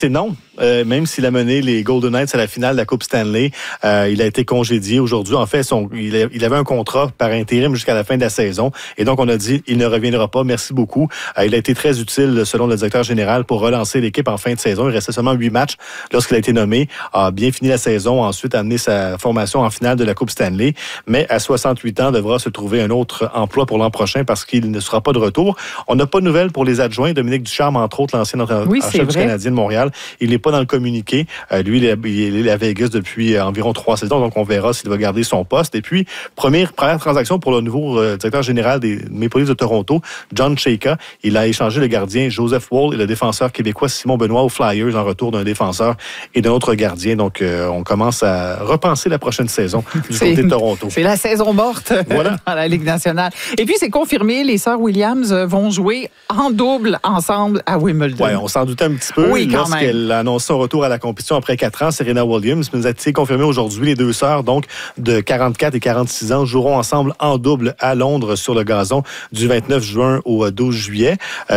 C'est non. Même s'il a mené les Golden Knights à la finale de la Coupe Stanley, il a été congédié aujourd'hui. En fait, il avait un contrat par intérim jusqu'à la fin de la saison. Et donc, on a dit, il ne reviendra pas. Merci beaucoup. Il a été très utile, selon le directeur général, pour relancer l'équipe en fin de saison. Il restait seulement 8 matchs lorsqu'il a été nommé. A bien fini la saison. Ensuite, a amené sa formation en finale de la Coupe Stanley. Mais à 68 ans, devra se trouver un autre emploi pour l'an prochain parce qu'il ne sera pas de retour. On n'a pas de nouvelles pour les adjoints. Dominique Ducharme, entre autres, l'ancien chef du Canadien de Montréal. Il n'est pas dans le communiqué. Lui, il est à Vegas depuis environ 3 saisons, donc on verra s'il va garder son poste. Et puis, première transaction pour le nouveau directeur général des Maple Leafs de Toronto, John Chayka. Il a échangé le gardien Joseph Woll et le défenseur québécois Simon Benoît aux Flyers en retour d'un défenseur et d'un autre gardien. Donc, on commence à repenser la prochaine saison du côté de Toronto. C'est la saison morte voilà. dans la Ligue nationale. Et puis, c'est confirmé, les sœurs Williams vont jouer en double ensemble à Wimbledon. Oui, on s'en doutait un petit peu. Oui, lorsqu'elle a annoncé son retour à la compétition après 4 ans, Serena Williams, nous a été confirmé aujourd'hui. Les deux sœurs, donc de 44 et 46 ans, joueront ensemble en double à Londres sur le gazon du 29 juin au 12 juillet.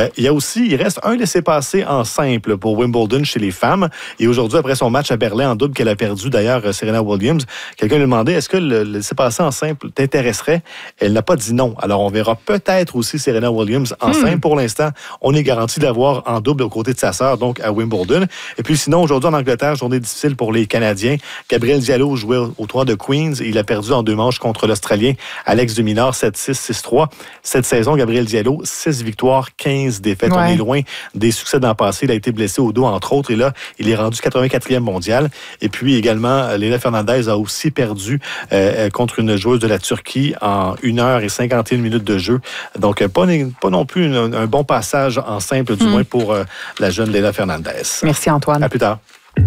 Il reste un laissez-passer en simple pour Wimbledon chez les femmes. Et aujourd'hui, après son match à Berlin en double qu'elle a perdu d'ailleurs, Serena Williams, quelqu'un lui demandait, est-ce que le laissez-passer en simple t'intéresserait? Elle n'a pas dit non. Alors, on verra peut-être aussi Serena Williams en simple. Pour l'instant, on est garanti d'avoir en double aux côtés de sa sœur, donc à Wimbledon. Et puis sinon, aujourd'hui en Angleterre, journée difficile pour les Canadiens. Gabriel Diallo jouait au tournoi de Queens et il a perdu en 2 manches contre l'Australien Alex de Minaur, 7-6, 6-3. Cette saison, Gabriel Diallo, 6 victoires, 15 défaites. Ouais. On est loin des succès dans le passé. Il a été blessé au dos, entre autres, et là, il est rendu 84e mondial. Et puis également, Leylah Fernandez a aussi perdu contre une joueuse de la Turquie en 1h51 minutes de jeu. Donc, pas non plus un bon passage en simple, du moins pour la jeune Leylah Fernandez. Merci Antoine. À plus tard.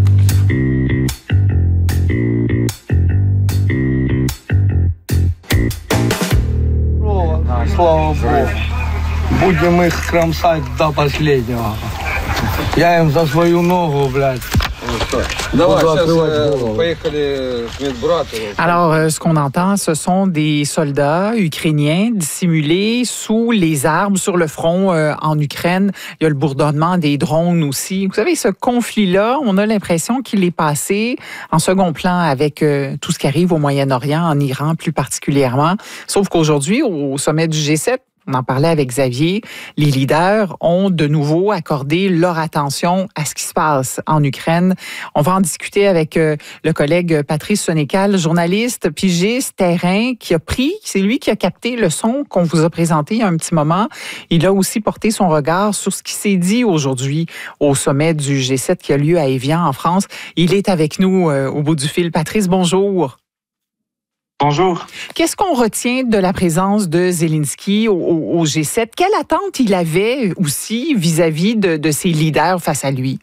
Слава Богу. Будем их кромсать до последнего. Я им за свою ногу, блядь. Alors, ce qu'on entend, ce sont des soldats ukrainiens dissimulés sous les arbres sur le front en Ukraine. Il y a le bourdonnement des drones aussi. Vous savez, ce conflit-là, on a l'impression qu'il est passé en second plan avec tout ce qui arrive au Moyen-Orient, en Iran plus particulièrement. Sauf qu'aujourd'hui, au sommet du G7, on en parlait avec Xavier, les leaders ont de nouveau accordé leur attention à ce qui se passe en Ukraine. On va en discuter avec le collègue Patrice Sénécal, journaliste, pigiste, terrain, c'est lui qui a capté le son qu'on vous a présenté il y a un petit moment. Il a aussi porté son regard sur ce qui s'est dit aujourd'hui au sommet du G7 qui a lieu à Évian, en France. Il est avec nous au bout du fil. Patrice, bonjour. Bonjour. Qu'est-ce qu'on retient de la présence de Zelensky au G7? Quelle attente il avait aussi vis-à-vis de ses leaders face à lui?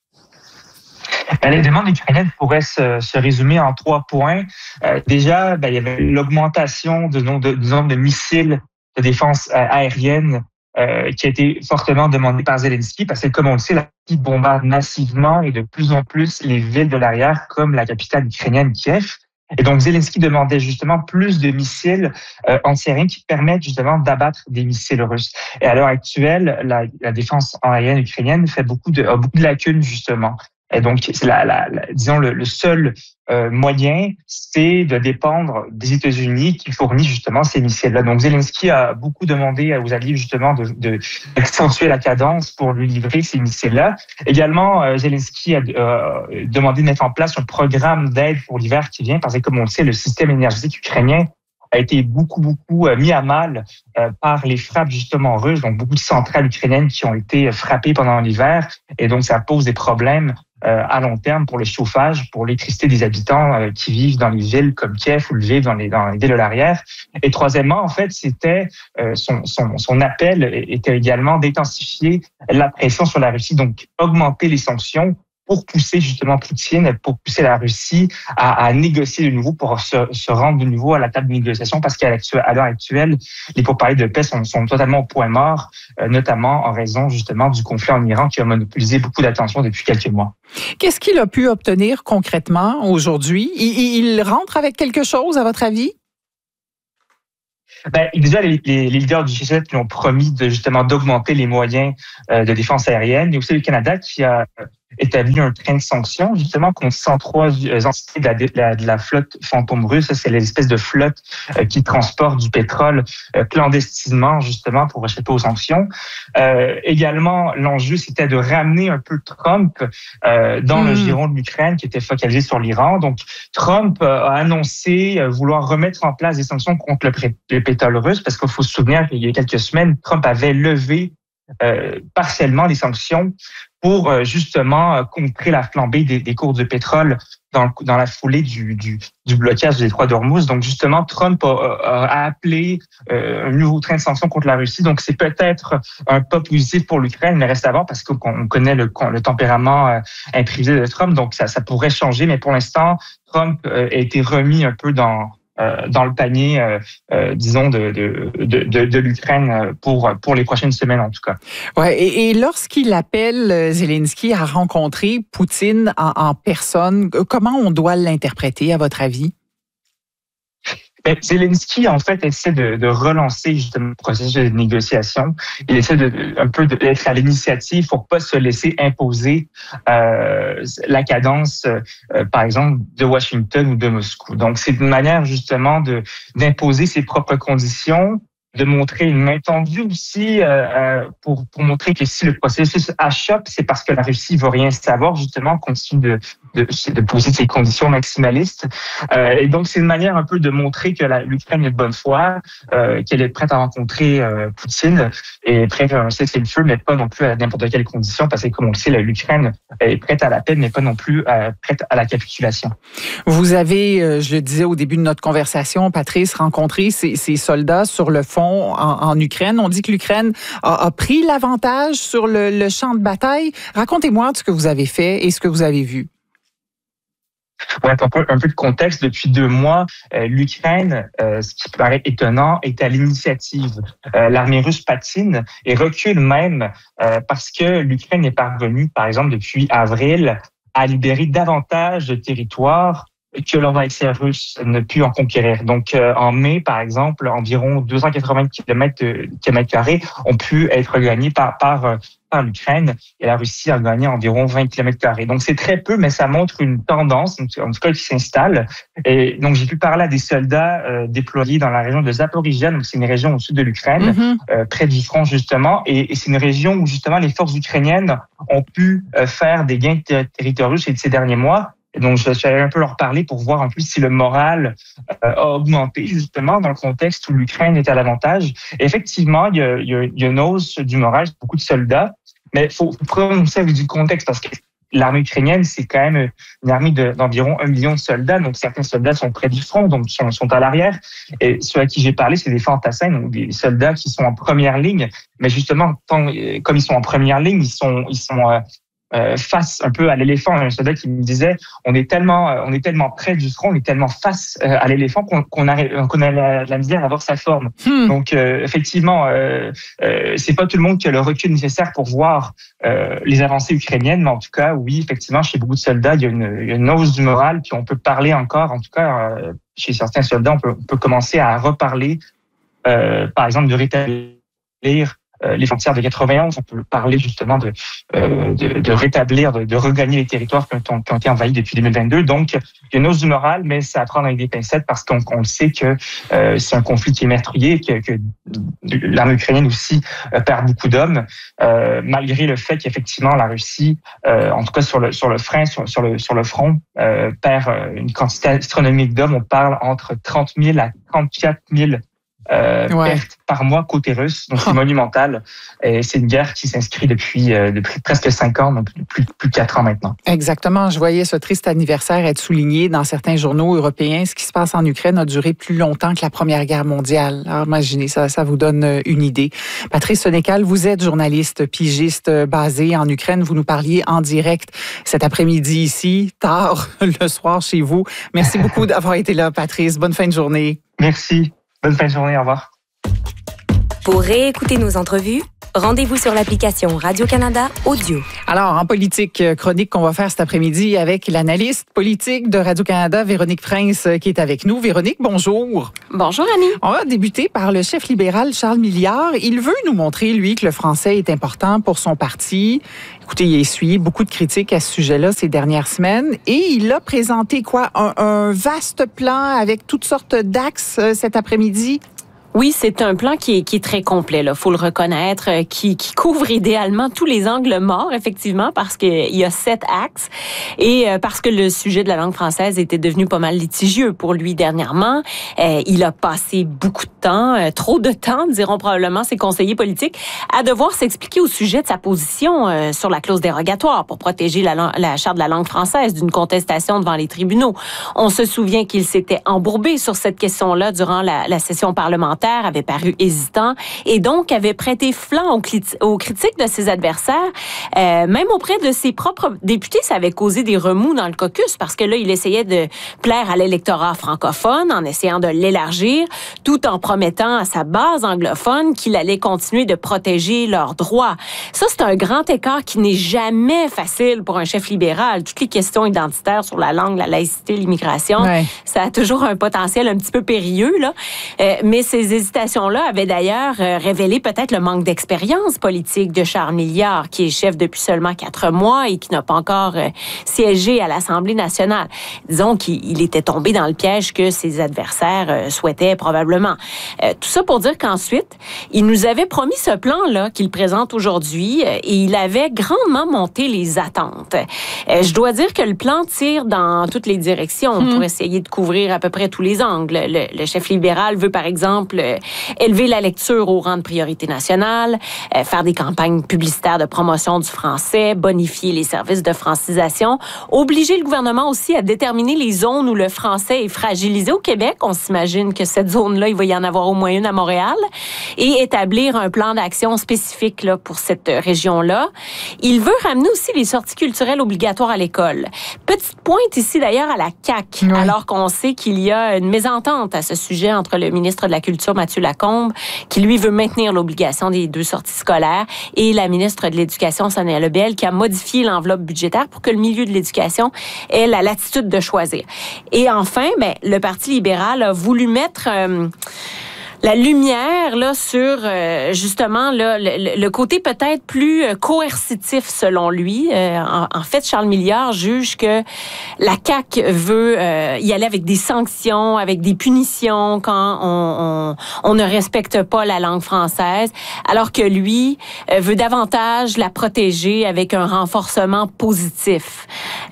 Les demandes ukrainiennes pourraient se résumer en 3 points. Déjà, il y avait l'augmentation du nombre de missiles de défense aérienne qui a été fortement demandée par Zelensky parce que, comme on le sait, la Russie bombarde massivement et de plus en plus les villes de l'arrière, comme la capitale ukrainienne, Kiev. Et donc, Zelensky demandait justement plus de missiles antiaériens qui permettent justement d'abattre des missiles russes. Et à l'heure actuelle, la défense aérienne ukrainienne a beaucoup de lacunes, justement. Et donc, c'est disons, le seul moyen, c'est de dépendre des États-Unis qui fournissent justement ces missiles-là. Donc, Zelensky a beaucoup demandé aux alliés justement d'accentuer la cadence pour lui livrer ces missiles-là. Également, Zelensky a demandé de mettre en place un programme d'aide pour l'hiver qui vient, parce que, comme on le sait, le système énergétique ukrainien a été beaucoup mis à mal par les frappes justement russes. Donc, beaucoup de centrales ukrainiennes qui ont été frappées pendant l'hiver. Et donc, ça pose des problèmes à long terme pour le chauffage, pour l'électricité des habitants qui vivent dans les villes comme Kiev ou vivent dans les villes de l'arrière. Et troisièmement, en fait, c'était son appel était également d'intensifier la pression sur la Russie, donc augmenter les sanctions pour pousser justement Poutine, pour pousser la Russie à négocier de nouveau, pour se rendre de nouveau à la table de négociation, parce qu'à l'heure actuelle, les pourparlers de paix sont totalement au point mort, notamment en raison justement du conflit en Iran qui a monopolisé beaucoup d'attention depuis quelques mois. Qu'est-ce qu'il a pu obtenir concrètement aujourd'hui? Il rentre avec quelque chose, à votre avis? Déjà, les leaders du G7 qui ont promis justement d'augmenter les moyens de défense aérienne. Il y a aussi le Canada qui a établi un train de sanctions, justement, contre 103 entités de la flotte fantôme russe. C'est l'espèce de flotte qui transporte du pétrole clandestinement, justement, pour échapper aux sanctions. Également, l'enjeu, c'était de ramener un peu Trump dans le giron de l'Ukraine, qui était focalisé sur l'Iran. Donc, Trump a annoncé vouloir remettre en place des sanctions contre le pétrole russe, parce qu'il faut se souvenir qu'il y a quelques semaines, Trump avait levé partiellement les sanctions pour justement contrer la flambée des cours de pétrole dans la foulée du blocage du détroit d'Ormuz. Donc justement, Trump a appelé un nouveau train de sanctions contre la Russie. Donc c'est peut-être un pas positif pour l'Ukraine, mais reste à voir parce qu'on connaît le tempérament imprévisible de Trump. Donc ça pourrait changer, mais pour l'instant, Trump a été remis un peu dans le panier, disons, de l'Ukraine pour les prochaines semaines, en tout cas. Ouais, et lorsqu'il appelle Zelensky à rencontrer Poutine en personne, comment on doit l'interpréter, à votre avis? Zelensky, en fait, essaie de relancer justement le processus de négociation. Il essaie un peu d'être à l'initiative pour pas se laisser imposer la cadence, par exemple, de Washington ou de Moscou. Donc, c'est une manière justement d'imposer ses propres conditions, de montrer une main tendue aussi pour montrer que si le processus achoppe, c'est parce que la Russie ne veut rien savoir, justement, continue de poser ses conditions maximalistes. Et donc, c'est une manière un peu de montrer que l'Ukraine est de bonne foi, qu'elle est prête à rencontrer Poutine et prête à un cessez-le-feu, mais pas non plus à n'importe quelle condition, parce que, comme on le sait, l'Ukraine est prête à la paix, mais pas non plus prête à la capitulation. Vous avez, je le disais au début de notre conversation, Patrice, rencontré ces soldats sur le front en Ukraine. On dit que l'Ukraine a pris l'avantage sur le champ de bataille. Racontez-moi ce que vous avez fait et ce que vous avez vu. Ouais, un peu de contexte. Depuis 2 mois, l'Ukraine, ce qui paraît étonnant, est à l'initiative. L'armée russe patine et recule même parce que l'Ukraine est parvenue, par exemple, depuis avril, à libérer davantage de territoires que l'envahisseur russe ne pu en conquérir. Donc, en mai, par exemple, environ 280 km² ont pu être gagnés par l'Ukraine et la Russie a gagné environ 20 km². Donc, c'est très peu, mais ça montre une tendance, en tout cas, qui s'installe. Et donc, j'ai pu parler à des soldats déployés dans la région de Zaporizhzhia, donc c'est une région au sud de l'Ukraine, près du front, justement. Et c'est une région où, justement, les forces ukrainiennes ont pu faire des gains territoriaux ces derniers mois. Donc, je suis allé un peu leur parler pour voir un peu si le moral a augmenté, justement, dans le contexte où l'Ukraine est à l'avantage. Effectivement, il y a une hausse du moral, beaucoup de soldats, mais il faut prendre ça du contexte parce que l'armée ukrainienne, c'est quand même une armée d'environ 1 million de soldats. Donc, certains soldats sont près du front, donc sont à l'arrière. Et ceux à qui j'ai parlé, c'est des fantassins, donc des soldats qui sont en première ligne. Mais justement, comme ils sont en première ligne, ils sont face un peu à l'éléphant. Un soldat qui me disait, on est tellement près du front, on est tellement face à l'éléphant qu'on a la misère à voir sa forme. Donc effectivement, c'est pas tout le monde qui a le recul nécessaire pour voir les avancées ukrainiennes, mais en tout cas, oui, effectivement, chez beaucoup de soldats, il y a une hausse du moral, puis on peut parler encore, en tout cas, chez certains soldats, on peut commencer à reparler, par exemple, de rétablir les frontières de 91, on peut parler justement de rétablir, de regagner les territoires qui ont été envahis depuis 2022. Donc, il y a une hausse du moral, mais c'est à prendre avec des pincettes parce qu'on le sait que c'est un conflit qui est meurtrier, que l'armée ukrainienne aussi perd beaucoup d'hommes, malgré le fait qu'effectivement la Russie, en tout cas sur le front, perd une quantité astronomique d'hommes. On parle entre 30 000 à 34 000 pertes par mois côté russe, donc c'est monumental. Et c'est une guerre qui s'inscrit depuis presque 5 ans, donc plus de 4 ans maintenant. Exactement. Je voyais ce triste anniversaire être souligné dans certains journaux européens. Ce qui se passe en Ukraine a duré plus longtemps que la Première Guerre mondiale. Alors imaginez, ça vous donne une idée. Patrice Sénécal, vous êtes journaliste pigiste basé en Ukraine. Vous nous parliez en direct cet après-midi ici, tard le soir chez vous. Merci beaucoup d'avoir été là, Patrice. Bonne fin de journée. Merci. Bonne fin de journée, au revoir. Pour réécouter nos entrevues, Rendez-vous sur l'application Radio-Canada Audio. Alors, en politique, chronique qu'on va faire cet après-midi avec l'analyste politique de Radio-Canada, Véronique Prince, qui est avec nous. Véronique, bonjour. Bonjour, Annie. On va débuter par le chef libéral Charles Milliard. Il veut nous montrer, lui, que le français est important pour son parti. Écoutez, il a essuyé beaucoup de critiques à ce sujet-là ces dernières semaines et il a présenté un vaste plan avec toutes sortes d'axes cet après-midi. Oui, c'est un plan qui est très complet, là, faut le reconnaître, qui couvre idéalement tous les angles morts, effectivement, parce qu'il y a 7 axes et parce que le sujet de la langue française était devenu pas mal litigieux pour lui dernièrement. Il a passé beaucoup de temps, trop de temps, diront probablement ses conseillers politiques, à devoir s'expliquer au sujet de sa position sur la clause dérogatoire pour protéger la charte de la langue française d'une contestation devant les tribunaux. On se souvient qu'il s'était embourbé sur cette question-là durant la session parlementaire, avait paru hésitant et donc avait prêté flanc aux critiques de ses adversaires. Même auprès de ses propres députés, ça avait causé des remous dans le caucus parce que là, il essayait de plaire à l'électorat francophone en essayant de l'élargir, tout en promettant à sa base anglophone qu'il allait continuer de protéger leurs droits. Ça, c'est un grand écart qui n'est jamais facile pour un chef libéral. Toutes les questions identitaires sur la langue, la laïcité, l'immigration, ça a toujours un potentiel un petit peu périlleux, là. Mais ces hésitations-là avaient d'ailleurs révélé peut-être le manque d'expérience politique de Charles Milliard, qui est chef depuis seulement 4 mois et qui n'a pas encore siégé à l'Assemblée nationale. Disons qu'il était tombé dans le piège que ses adversaires souhaitaient probablement. Tout ça pour dire qu'ensuite, il nous avait promis ce plan-là qu'il présente aujourd'hui et il avait grandement monté les attentes. Je dois dire que le plan tire dans toutes les directions pour essayer de couvrir à peu près tous les angles. Le chef libéral veut, par exemple, élever la lecture au rang de priorité nationale, faire des campagnes publicitaires de promotion du français, bonifier les services de francisation, obliger le gouvernement aussi à déterminer les zones où le français est fragilisé au Québec. On s'imagine que cette zone-là, il va y en avoir au moins une à Montréal, et établir un plan d'action spécifique là, pour cette région-là. Il veut ramener aussi les sorties culturelles obligatoires à l'école. Petite pointe ici d'ailleurs à la CAQ, alors qu'on sait qu'il y a une mésentente à ce sujet entre le ministre de la Culture, Mathieu Lacombe, qui lui veut maintenir l'obligation des 2 sorties scolaires, et la ministre de l'Éducation, Sonia Lebel, qui a modifié l'enveloppe budgétaire pour que le milieu de l'éducation ait la latitude de choisir. Et enfin, le Parti libéral a voulu mettre la lumière là sur justement là, le côté peut-être plus coercitif selon lui. En fait, Charles Milliard juge que la CAQ veut y aller avec des sanctions, avec des punitions quand on ne respecte pas la langue française, alors que lui veut davantage la protéger avec un renforcement positif.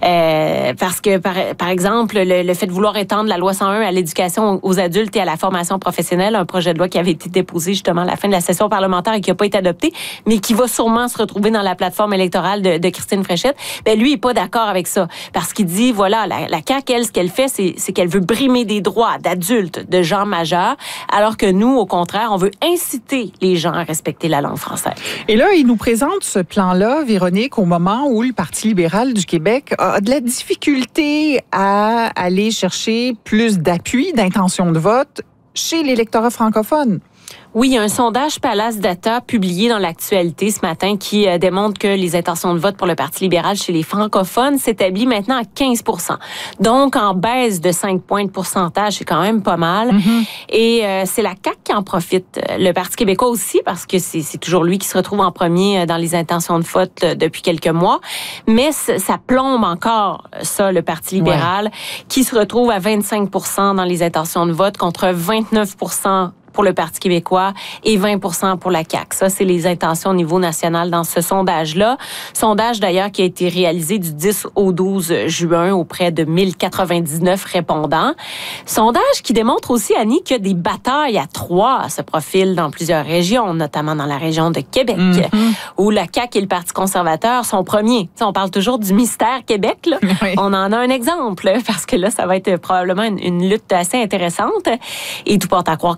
Parce que, par exemple, le fait de vouloir étendre la loi 101 à l'éducation aux adultes et à la formation professionnelle, un projet de loi qui avait été déposé justement à la fin de la session parlementaire et qui n'a pas été adopté, mais qui va sûrement se retrouver dans la plateforme électorale de Christine Fréchette, lui, il n'est pas d'accord avec ça. Parce qu'il dit, voilà, la CAQ, elle, ce qu'elle fait, c'est qu'elle veut brimer des droits d'adultes, de gens majeurs, alors que nous, au contraire, on veut inciter les gens à respecter la langue française. Et là, il nous présente ce plan-là, Véronique, au moment où le Parti libéral du Québec a de la difficulté à aller chercher plus d'appui, d'intention de vote chez l'électorat francophone. Oui, il y a un sondage Palace Data publié dans l'actualité ce matin qui démontre que les intentions de vote pour le Parti libéral chez les francophones s'établissent maintenant à 15 %. Donc, en baisse de 5 points de pourcentage, c'est quand même pas mal. Et c'est la CAQ qui en profite. Le Parti québécois aussi, parce que c'est toujours lui qui se retrouve en premier dans les intentions de vote depuis quelques mois. Mais ça plombe encore ça, le Parti libéral, qui se retrouve à 25 % dans les intentions de vote contre 29 % pour le Parti québécois et 20 % pour la CAQ. Ça, c'est les intentions au niveau national dans ce sondage-là. Sondage, d'ailleurs, qui a été réalisé du 10 au 12 juin auprès de 1099 répondants. Sondage qui démontre aussi, Annie, qu'il y a des batailles à 3 se profilent dans plusieurs régions, notamment dans la région de Québec, où la CAQ et le Parti conservateur sont premiers. T'sais, on parle toujours du mystère Québec, là. On en a un exemple, parce que là, ça va être probablement une lutte assez intéressante. Et tout porte à croire que c'est un gouvernement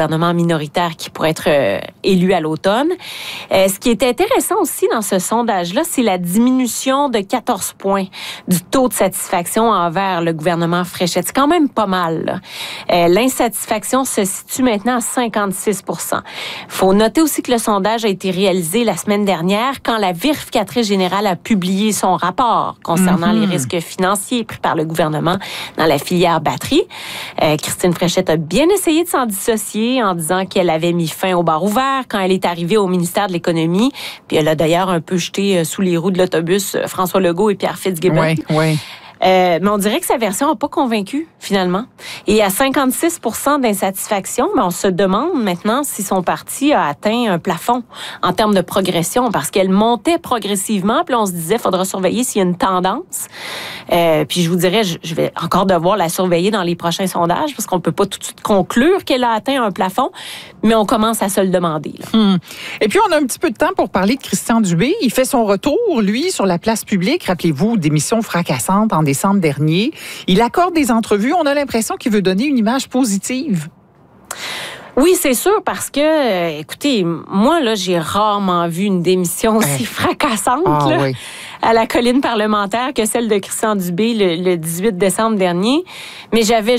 gouvernement minoritaire qui pourrait être élu à l'automne. Ce qui est intéressant aussi dans ce sondage-là, c'est la diminution de 14 points du taux de satisfaction envers le gouvernement Fréchette. C'est quand même pas mal, là. L'insatisfaction se situe maintenant à 56 %. Faut noter aussi que le sondage a été réalisé la semaine dernière quand la vérificatrice générale a publié son rapport concernant les risques financiers pris par le gouvernement dans la filière batterie. Christine Fréchette a bien essayé de s'en dissocier en disant qu'elle avait mis fin au bar ouvert quand elle est arrivée au ministère de l'Économie. Puis elle a d'ailleurs un peu jeté sous les roues de l'autobus François Legault et Pierre Fitzgibbon. Oui. Mais on dirait que sa version n'a pas convaincu, finalement. Et à 56 % d'insatisfaction, on se demande maintenant si son parti a atteint un plafond en termes de progression, parce qu'elle montait progressivement, puis on se disait, il faudra surveiller s'il y a une tendance. Puis je vous dirais, je vais encore devoir la surveiller dans les prochains sondages, parce qu'on ne peut pas tout de suite conclure qu'elle a atteint un plafond, mais on commence à se le demander. Là. Et puis, on a un petit peu de temps pour parler de Christian Dubé. Il fait son retour, lui, sur la place publique. Rappelez-vous, démission fracassante en décembre dernier. Il accorde des entrevues. On a l'impression qu'il veut donner une image positive. Oui, c'est sûr, parce que, écoutez, moi, là, j'ai rarement vu une démission aussi fracassante là, à la colline parlementaire que celle de Christian Dubé le 18 décembre dernier. Mais j'avais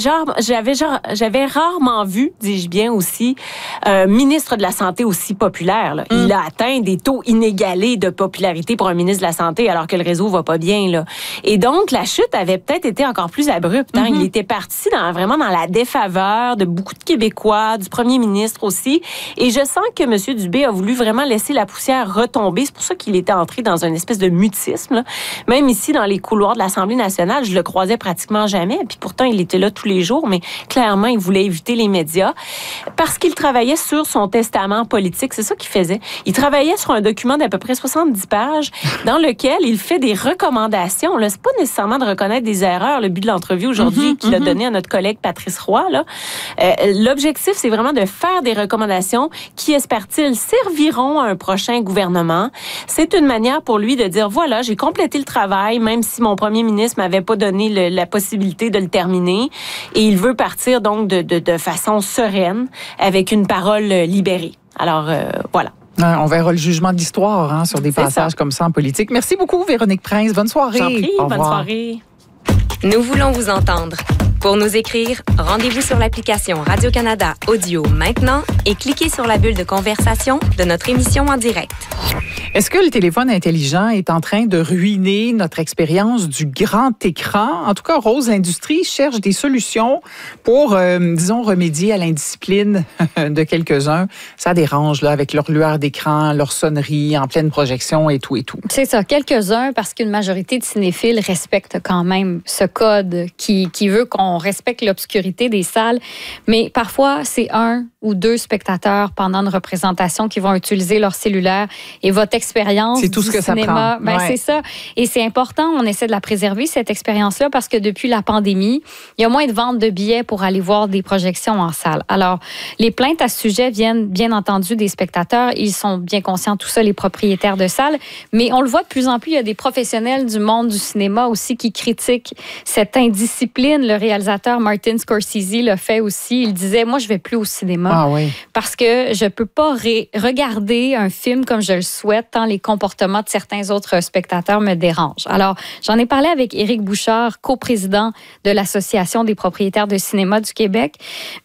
rarement vu, dis-je bien aussi, un ministre de la Santé aussi populaire. Là. Il a atteint des taux inégalés de popularité pour un ministre de la Santé, alors que le réseau va pas bien. Là. Et donc, la chute avait peut-être été encore plus abrupte. Hein? Il était parti vraiment dans la défaveur de beaucoup de Québécois, du premier ministre aussi. Et je sens que M. Dubé a voulu vraiment laisser la poussière retomber. C'est pour ça qu'il était entré dans une espèce de mutisme. Là. Même ici, dans les couloirs de l'Assemblée nationale, je le croisais pratiquement jamais. Puis pourtant, il était là tous les jours. Mais clairement, il voulait éviter les médias parce qu'il travaillait sur son testament politique. C'est ça qu'il faisait. Il travaillait sur un document d'à peu près 70 pages dans lequel il fait des recommandations. Là, c'est pas nécessairement de reconnaître des erreurs. Le but de l'entrevue aujourd'hui qu'il a donné à notre collègue Patrice Roy, là, l'objectif, c'est vraiment de faire des recommandations qui, espère-t-il, serviront à un prochain gouvernement. C'est une manière pour lui de dire, voilà, j'ai complété le travail, même si mon premier ministre m'avait pas donné la possibilité de le terminer. Et il veut partir donc de façon sereine, avec une parole libérée. Alors, voilà. On verra le jugement de l'histoire sur des passages comme ça en politique. Merci beaucoup, Véronique Prince. Bonne soirée. J'en prie, bonne soirée. Nous voulons vous entendre. Pour nous écrire, rendez-vous sur l'application Radio-Canada Audio maintenant et cliquez sur la bulle de conversation de notre émission en direct. Est-ce que le téléphone intelligent est en train de ruiner notre expérience du grand écran? En tout cas, Rose, l'industrie cherche des solutions pour, disons, remédier à l'indiscipline de quelques-uns. Ça dérange, là, avec leur lueur d'écran, leur sonnerie en pleine projection et tout et tout. C'est ça, quelques-uns, parce qu'une majorité de cinéphiles respectent quand même ce code qui veut qu'on respecte l'obscurité des salles. Mais parfois, c'est 1 ou 2 spectateurs pendant une représentation qui vont utiliser leur cellulaire et votre expérience c'est tout du ce que cinéma, ça prend. c'est ça. Et c'est important, on essaie de la préserver, cette expérience-là, parce que depuis la pandémie, il y a moins de ventes de billets pour aller voir des projections en salle. Alors, les plaintes à ce sujet viennent, bien entendu, des spectateurs. Ils sont bien conscients de tout ça, les propriétaires de salles. Mais on le voit de plus en plus, il y a des professionnels du monde du cinéma aussi qui critiquent cette indiscipline. Le réalisateur Martin Scorsese l'a fait aussi. Il disait, moi, je vais plus au cinéma parce que je peux pas regarder un film comme je le souhaite tant les comportements de certains autres spectateurs me dérangent. Alors, j'en ai parlé avec Éric Bouchard, coprésident de l'Association des propriétaires de cinéma du Québec.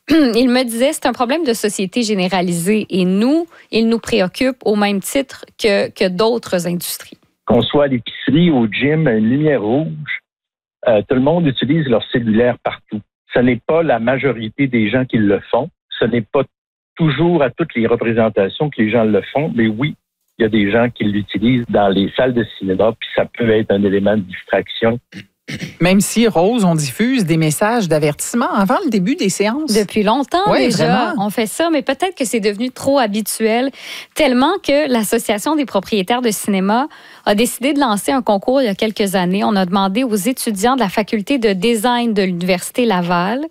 Il me disait, c'est un problème de société généralisé et il nous préoccupe au même titre que d'autres industries. Qu'on soit à l'épicerie, au gym, à une lumière rouge, tout le monde utilise leur cellulaire partout. Ce n'est pas la majorité des gens qui le font. Ce n'est pas toujours à toutes les représentations que les gens le font, mais oui, il y a des gens qui l'utilisent dans les salles de cinéma, puis ça peut être un élément de distraction. Même si, Rose, on diffuse des messages d'avertissement avant le début des séances. Depuis longtemps déjà, vraiment. On fait ça, mais peut-être que c'est devenu trop habituel, tellement que l'Association des propriétaires de cinéma a décidé de lancer un concours il y a quelques années. On a demandé aux étudiants de la faculté de design de l'Université Laval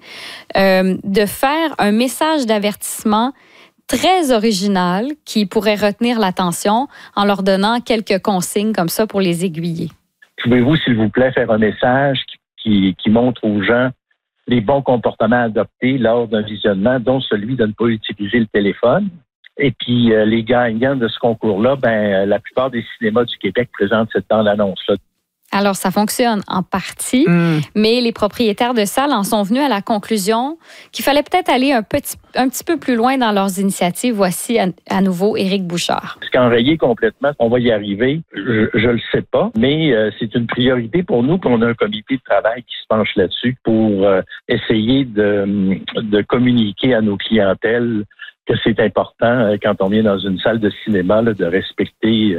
de faire un message d'avertissement très original qui pourrait retenir l'attention en leur donnant quelques consignes comme ça pour les aiguiller. Pouvez-vous, s'il vous plaît, faire un message qui montre aux gens les bons comportements adoptés lors d'un visionnement, dont celui de ne pas utiliser le téléphone. Et puis, les gagnants de ce concours-là, la plupart des cinémas du Québec présentent cette bande-annonce-là. Alors, ça fonctionne en partie, mais les propriétaires de salles en sont venus à la conclusion qu'il fallait peut-être aller un petit peu plus loin dans leurs initiatives. Voici à nouveau Éric Bouchard. Est-ce qu'enrayer complètement, on va y arriver? Je le sais pas, mais c'est une priorité pour nous, puis on a un comité de travail qui se penche là-dessus pour essayer de communiquer à nos clientèles que c'est important, quand on vient dans une salle de cinéma, là, de respecter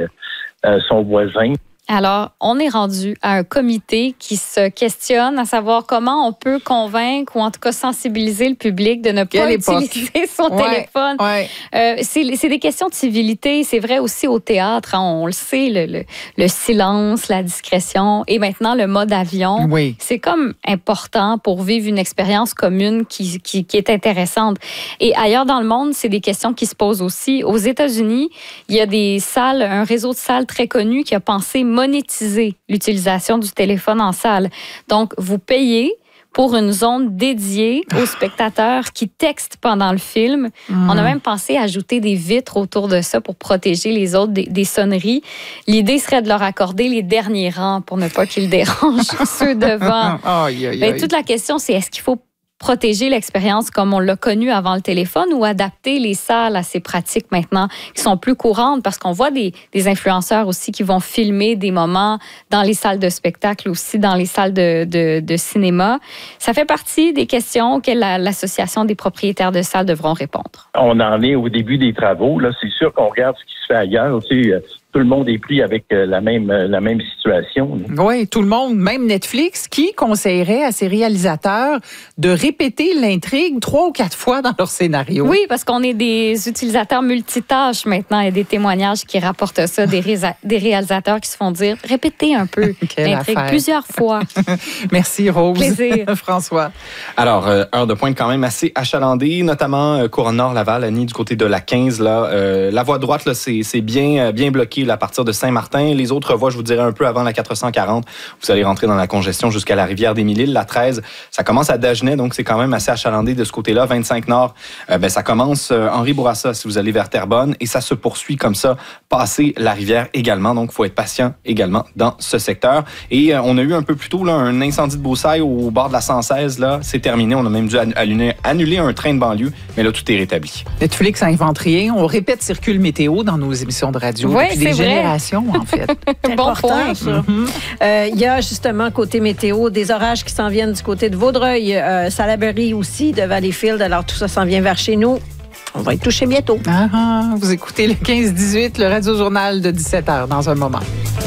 son voisin. Alors, on est rendu à un comité qui se questionne à savoir comment on peut convaincre ou en tout cas sensibiliser le public de ne pas utiliser son téléphone. Ouais. C'est des questions de civilité. C'est vrai aussi au théâtre. Hein, on le sait, le silence, la discrétion et maintenant le mode avion. Oui. C'est comme important pour vivre une expérience commune qui est intéressante. Et ailleurs dans le monde, c'est des questions qui se posent aussi. Aux États-Unis, il y a des salles, un réseau de salles très connu qui a pensé monétiser l'utilisation du téléphone en salle. Donc, vous payez pour une zone dédiée aux spectateurs qui textent pendant le film. On a même pensé ajouter des vitres autour de ça pour protéger les autres des sonneries. L'idée serait de leur accorder les derniers rangs pour ne pas qu'ils dérangent ceux devant. Toute la question, c'est est-ce qu'il faut protéger l'expérience comme on l'a connu avant le téléphone ou adapter les salles à ces pratiques maintenant qui sont plus courantes parce qu'on voit des influenceurs aussi qui vont filmer des moments dans les salles de spectacle aussi, dans les salles de cinéma. Ça fait partie des questions auxquelles l'Association des propriétaires de salles devront répondre. On en est au début des travaux. Là, c'est sûr qu'on regarde ce qui se fait ailleurs. Tu sais, tout le monde est pris avec la même situation. Oui, tout le monde, même Netflix, qui conseillerait à ses réalisateurs de répéter l'intrigue 3 ou 4 fois dans leur scénario. Oui, parce qu'on est des utilisateurs multitâches maintenant. Il y a des témoignages qui rapportent ça, des réalisateurs qui se font dire « répétez un peu l'intrigue plusieurs fois ». Merci Rose. Plaisir. François. Alors, heure de pointe quand même assez achalandée, notamment Couronne-Nord-Laval, Annie, du côté de la 15. Là, la voie droite, là, c'est bien bloqué à partir de Saint-Martin. Les autres voies, je vous dirais un peu avant la 440, vous allez rentrer dans la congestion jusqu'à la rivière des Mille-Îles. La 13, ça commence à Dagenais, donc c'est quand même assez achalandé de ce côté-là. 25 Nord, ça commence Henri Bourassa si vous allez vers Terrebonne et ça se poursuit comme ça, passer la rivière également. Donc, il faut être patient également dans ce secteur. Et on a eu un peu plus tôt là, un incendie de broussailles au bord de la 116. Là, c'est terminé. On a même dû annuler un train de banlieue, mais là, tout est rétabli. Netflix invente rien. On répète Circule Météo dans nos émissions de radio depuis des générations, en fait. C'est important, ça. Il y a justement, côté météo, des orages qui s'en viennent du côté de Vaudreuil, Salaberry aussi, de Valleyfield. Alors, tout ça s'en vient vers chez nous. On va y toucher bientôt. Vous écoutez le 15-18, le Radio-Journal de 17h dans un moment.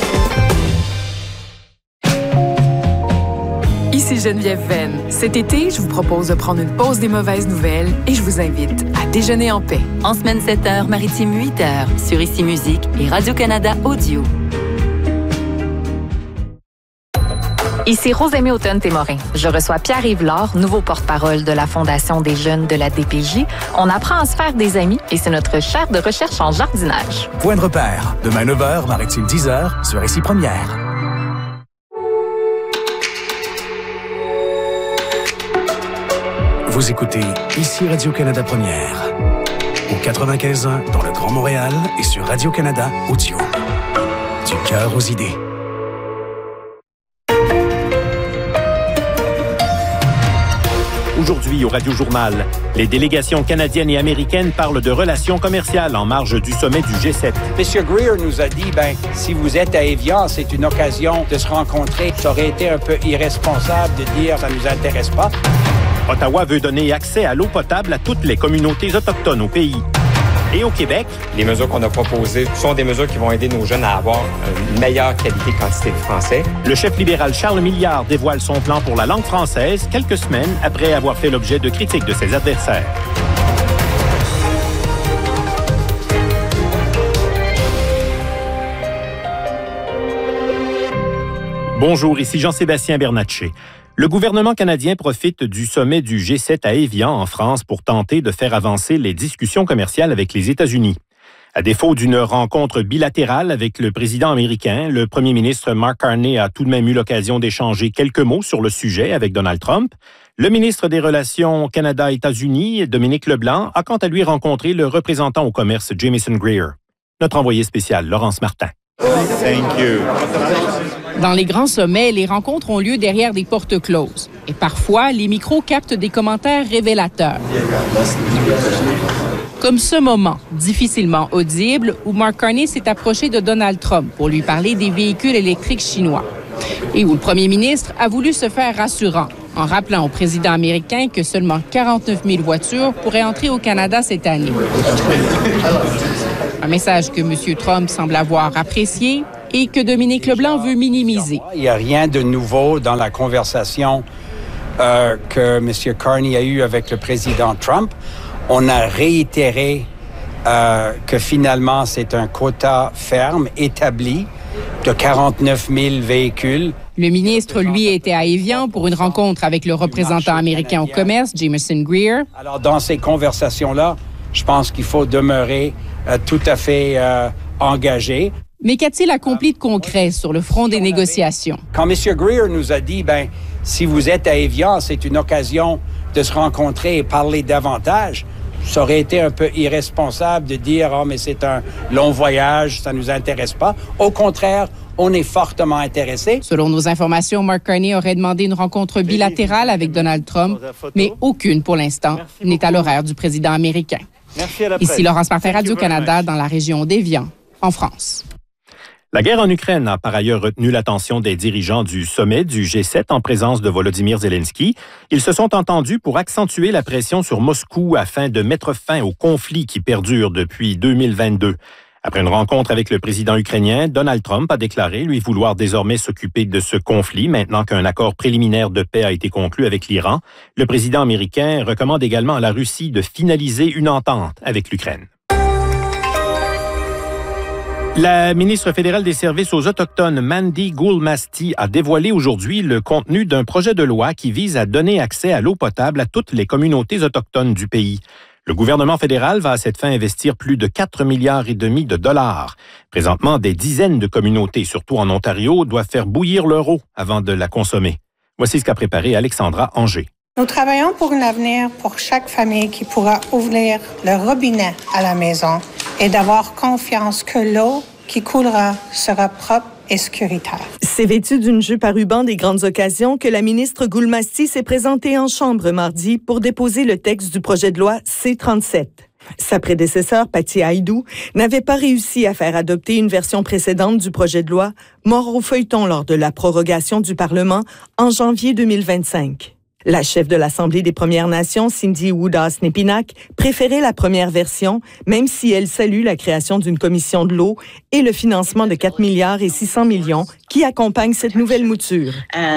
Ici Geneviève Venn. Cet été, je vous propose de prendre une pause des mauvaises nouvelles et je vous invite à déjeuner en paix. En semaine 7h, maritime 8h, sur Ici Musique et Radio-Canada Audio. Ici Rosemée Automne-Témorin. Je reçois Pierre-Yves Laure, nouveau porte-parole de la Fondation des jeunes de la DPJ. On apprend à se faire des amis et c'est notre chaire de recherche en jardinage. Point de repère. Demain 9h, maritime 10h, sur Ici Première. Vous écoutez Ici Radio-Canada Première. Au 95.1 dans le Grand Montréal et sur Radio-Canada Audio. Du cœur aux idées. Aujourd'hui au Radio-Journal, les délégations canadiennes et américaines parlent de relations commerciales en marge du sommet du G7. M. Greer nous a dit, si vous êtes à Evian, c'est une occasion de se rencontrer. Ça aurait été un peu irresponsable de dire ça ne nous intéresse pas. Ottawa veut donner accès à l'eau potable à toutes les communautés autochtones au pays. Et au Québec, les mesures qu'on a proposées sont des mesures qui vont aider nos jeunes à avoir une meilleure qualité et quantité de français. Le chef libéral Charles Milliard dévoile son plan pour la langue française quelques semaines après avoir fait l'objet de critiques de ses adversaires. Bonjour, ici Jean-Sébastien Bernatchez. Le gouvernement canadien profite du sommet du G7 à Évian, en France, pour tenter de faire avancer les discussions commerciales avec les États-Unis. À défaut d'une rencontre bilatérale avec le président américain, le premier ministre Mark Carney a tout de même eu l'occasion d'échanger quelques mots sur le sujet avec Donald Trump. Le ministre des Relations Canada-États-Unis, Dominique Leblanc, a quant à lui rencontré le représentant au commerce Jamieson Greer. Notre envoyé spécial, Laurence Martin. Thank you. Dans les grands sommets, les rencontres ont lieu derrière des portes closes. Et parfois, les micros captent des commentaires révélateurs. Comme ce moment, difficilement audible, où Mark Carney s'est approché de Donald Trump pour lui parler des véhicules électriques chinois. Et où le premier ministre a voulu se faire rassurant, en rappelant au président américain que seulement 49 000 voitures pourraient entrer au Canada cette année. Un message que M. Trump semble avoir apprécié et que Dominique Leblanc veut minimiser. Il n'y a rien de nouveau dans la conversation que M. Carney a eue avec le président Trump. On a réitéré que finalement, c'est un quota ferme établi de 49 000 véhicules. Le ministre, lui, était à Évian pour une rencontre avec le représentant américain au commerce, Jamieson Greer. Alors, dans ces conversations-là, je pense qu'il faut demeurer tout à fait engagé. Mais qu'a-t-il accompli de concret sur le front des négociations? Quand M. Greer nous a dit, si vous êtes à Évian, c'est une occasion de se rencontrer et parler davantage, ça aurait été un peu irresponsable de dire « mais c'est un long voyage, ça ne nous intéresse pas ». Au contraire, on est fortement intéressé. Selon nos informations, Mark Carney aurait demandé une rencontre bilatérale avec Donald Trump, mais aucune pour l'instant n'est à l'horaire du président américain. Ici Laurence Martin, Radio-Canada, dans la région d'Évian, en France. La guerre en Ukraine a par ailleurs retenu l'attention des dirigeants du sommet du G7 en présence de Volodymyr Zelensky. Ils se sont entendus pour accentuer la pression sur Moscou afin de mettre fin au conflit qui perdure depuis 2022. Après une rencontre avec le président ukrainien, Donald Trump a déclaré lui vouloir désormais s'occuper de ce conflit maintenant qu'un accord préliminaire de paix a été conclu avec l'Iran. Le président américain recommande également à la Russie de finaliser une entente avec l'Ukraine. La ministre fédérale des Services aux Autochtones, Mandy Gould-Masti, a dévoilé aujourd'hui le contenu d'un projet de loi qui vise à donner accès à l'eau potable à toutes les communautés autochtones du pays. Le gouvernement fédéral va à cette fin investir plus de 4,5 milliards de dollars. Présentement, des dizaines de communautés, surtout en Ontario, doivent faire bouillir leur eau avant de la consommer. Voici ce qu'a préparé Alexandra Anger. Nous travaillons pour un avenir pour chaque famille qui pourra ouvrir le robinet à la maison et d'avoir confiance que l'eau qui coulera sera propre et sécuritaire. C'est vêtu d'une jupe à ruban des grandes occasions que la ministre Gould-Masti s'est présentée en Chambre mardi pour déposer le texte du projet de loi C-37. Sa prédécesseur, Patty Haïdou, n'avait pas réussi à faire adopter une version précédente du projet de loi, mort au feuilleton lors de la prorogation du Parlement en janvier 2025. La chef de l'Assemblée des Premières Nations, Cindy Woodas-Nepinac, préférait la première version, même si elle salue la création d'une commission de l'eau et le financement de 4 milliards et 600 millions qui accompagne cette nouvelle mouture.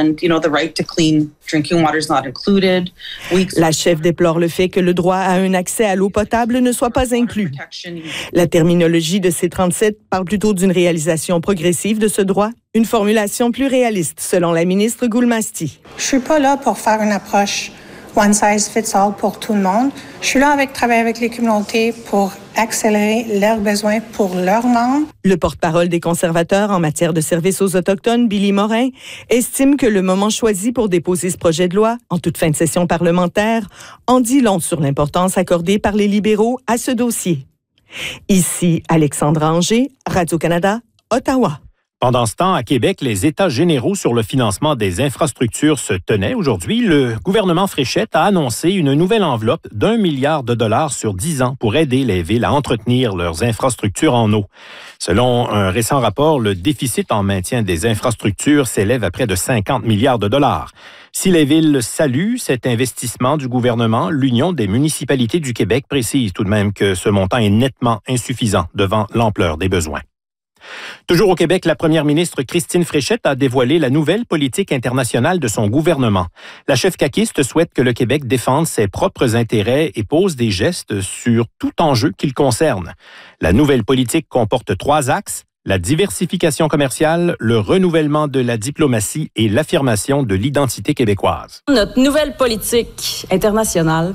La chef déplore le fait que le droit à un accès à l'eau potable ne soit pas inclus. La terminologie de C-37 parle plutôt d'une réalisation progressive de ce droit, une formulation plus réaliste, selon la ministre Gould-Masti. Je suis pas là pour faire une approche one size fits all pour tout le monde. Je suis là avec travailler avec les communautés pour accélérer leurs besoins pour leurs membres. Le porte-parole des conservateurs en matière de services aux Autochtones, Billy Morin, estime que le moment choisi pour déposer ce projet de loi, en toute fin de session parlementaire, en dit long sur l'importance accordée par les libéraux à ce dossier. Ici, Alexandra Anger, Radio-Canada, Ottawa. Pendant ce temps, à Québec, les États généraux sur le financement des infrastructures se tenaient aujourd'hui. Le gouvernement Fréchette a annoncé une nouvelle enveloppe d'1 milliard de dollars sur 10 ans pour aider les villes à entretenir leurs infrastructures en eau. Selon un récent rapport, le déficit en maintien des infrastructures s'élève à près de 50 milliards de dollars. Si les villes saluent cet investissement du gouvernement, l'Union des municipalités du Québec précise tout de même que ce montant est nettement insuffisant devant l'ampleur des besoins. Toujours au Québec, la première ministre Christine Fréchette a dévoilé la nouvelle politique internationale de son gouvernement. La chef caquiste souhaite que le Québec défende ses propres intérêts et pose des gestes sur tout enjeu qu'il concerne. La nouvelle politique comporte 3 axes: la diversification commerciale, le renouvellement de la diplomatie et l'affirmation de l'identité québécoise. Notre nouvelle politique internationale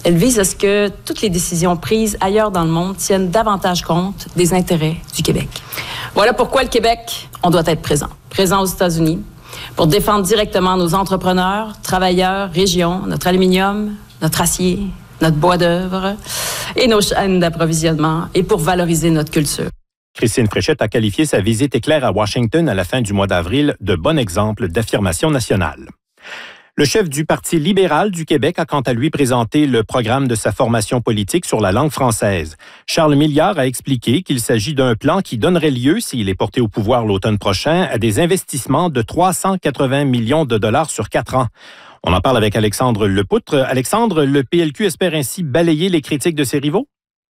Elle vise à ce que toutes les décisions prises ailleurs dans le monde tiennent davantage compte des intérêts du Québec. Voilà pourquoi le Québec, on doit être présent. Présent aux États-Unis pour défendre directement nos entrepreneurs, travailleurs, régions, notre aluminium, notre acier, notre bois d'œuvre et nos chaînes d'approvisionnement et pour valoriser notre culture. Christine Fréchette a qualifié sa visite éclair à Washington à la fin du mois d'avril de bon exemple d'affirmation nationale. Le chef du Parti libéral du Québec a quant à lui présenté le programme de sa formation politique sur la langue française. Charles Milliard a expliqué qu'il s'agit d'un plan qui donnerait lieu, s'il est porté au pouvoir l'automne prochain, à des investissements de 380 millions de dollars sur 4 ans. On en parle avec Alexandre Lepoutre. Alexandre, le PLQ espère ainsi balayer les critiques de ses rivaux?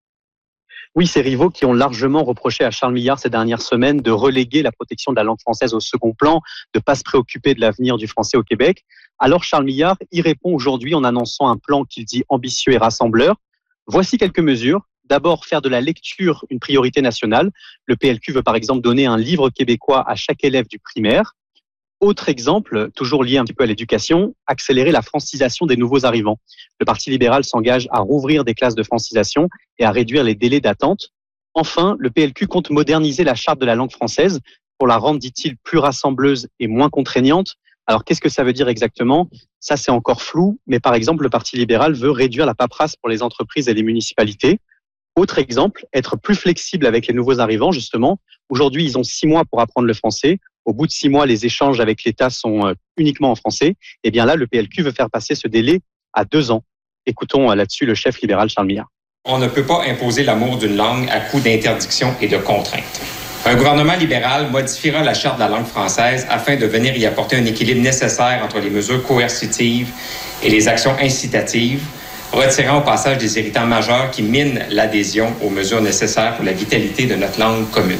Oui, ces rivaux qui ont largement reproché à Charles Milliard ces dernières semaines de reléguer la protection de la langue française au second plan, de ne pas se préoccuper de l'avenir du français au Québec. Alors Charles Milliard y répond aujourd'hui en annonçant un plan qu'il dit ambitieux et rassembleur. Voici quelques mesures. D'abord, faire de la lecture une priorité nationale. Le PLQ veut par exemple donner un livre québécois à chaque élève du primaire. Autre exemple, toujours lié un petit peu à l'éducation, accélérer la francisation des nouveaux arrivants. Le Parti libéral s'engage à rouvrir des classes de francisation et à réduire les délais d'attente. Enfin, le PLQ compte moderniser la charte de la langue française pour la rendre, dit-il, plus rassembleuse et moins contraignante. Alors, qu'est-ce que ça veut dire exactement? Ça, c'est encore flou, mais par exemple, le Parti libéral veut réduire la paperasse pour les entreprises et les municipalités. Autre exemple, être plus flexible avec les nouveaux arrivants, justement. Aujourd'hui, ils ont 6 mois pour apprendre le français. Au bout de 6 mois, les échanges avec l'État sont uniquement en français. Et bien là, le PLQ veut faire passer ce délai à 2 ans. Écoutons là-dessus le chef libéral Charles Milliard. On ne peut pas imposer l'amour d'une langue à coup d'interdictions et de contraintes. Un gouvernement libéral modifiera la charte de la langue française afin de venir y apporter un équilibre nécessaire entre les mesures coercitives et les actions incitatives, retirant au passage des irritants majeurs qui minent l'adhésion aux mesures nécessaires pour la vitalité de notre langue commune.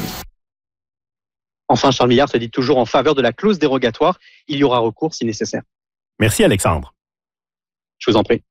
Enfin, Charles Milliard se dit toujours en faveur de la clause dérogatoire. Il y aura recours si nécessaire. Merci Alexandre. Je vous en prie.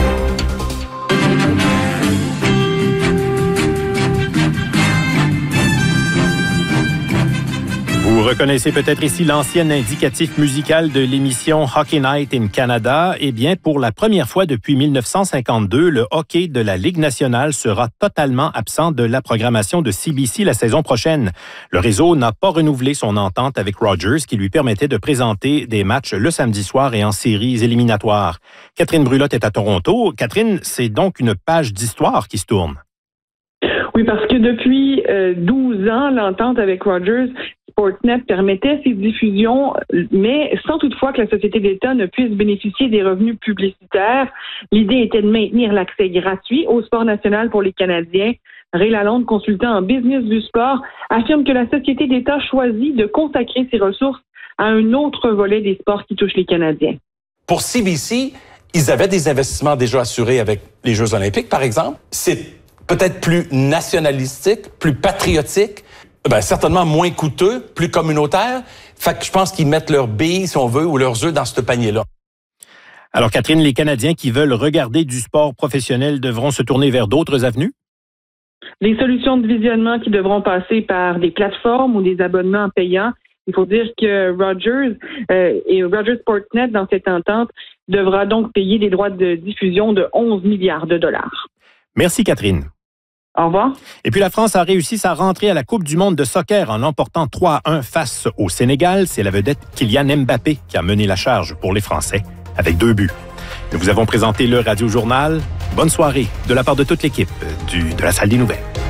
Vous reconnaissez peut-être ici l'ancien indicatif musical de l'émission Hockey Night in Canada. Eh bien, pour la première fois depuis 1952, le hockey de la Ligue nationale sera totalement absent de la programmation de CBC la saison prochaine. Le réseau n'a pas renouvelé son entente avec Rogers qui lui permettait de présenter des matchs le samedi soir et en séries éliminatoires. Catherine Brulotte est à Toronto. Catherine, c'est donc une page d'histoire qui se tourne. Oui, parce que depuis 12 ans, l'entente avec Rogers, Sportsnet permettait ces diffusions, mais sans toutefois que la société d'État ne puisse bénéficier des revenus publicitaires. L'idée était de maintenir l'accès gratuit au sport national pour les Canadiens. Ray Lalonde, consultant en business du sport, affirme que la société d'État choisit de consacrer ses ressources à un autre volet des sports qui touchent les Canadiens. Pour CBC, ils avaient des investissements déjà assurés avec les Jeux olympiques, par exemple. C'est peut-être plus nationalistique, plus patriotique, certainement moins coûteux, plus communautaire. Fait que je pense qu'ils mettent leurs billes, si on veut, ou leurs œufs dans ce panier-là. Alors, Catherine, les Canadiens qui veulent regarder du sport professionnel devront se tourner vers d'autres avenues? Des solutions de visionnement qui devront passer par des plateformes ou des abonnements payants. Il faut dire que Rogers et Rogers Sportsnet, dans cette entente, devra donc payer des droits de diffusion de 11 milliards de dollars. Merci, Catherine. Au revoir. Et puis la France a réussi sa rentrée à la Coupe du monde de soccer en l'emportant 3-1 face au Sénégal. C'est la vedette Kylian Mbappé qui a mené la charge pour les Français avec 2 buts. Nous vous avons présenté le Radio Journal. Bonne soirée de la part de toute l'équipe de la Salle des Nouvelles.